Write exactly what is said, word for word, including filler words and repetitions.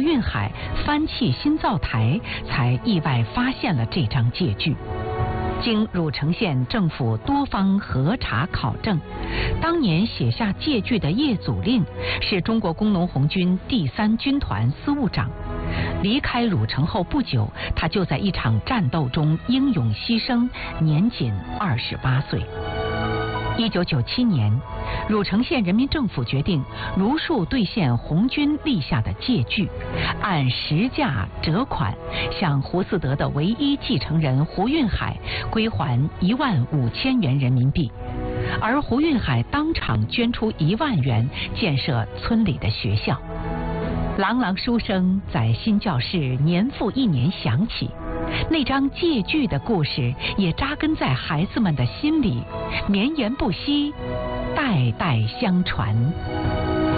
运海翻砌新灶台，才意外发现了这张借据。经汝城县政府多方核查考证，当年写下借据的叶祖令是中国工农红军第三军团司务长。离开汝城后不久，他就在一场战斗中英勇牺牲，年仅二十八岁。一九九七年，汝城县人民政府决定如数兑现红军立下的借据，按实价折款向胡嗣德的唯一继承人胡运海归还一万五千元人民币，而胡运海当场捐出一万元建设村里的学校。朗朗书声在新教室年复一年响起，那张借据的故事也扎根在孩子们的心里，绵延不息，代代相传。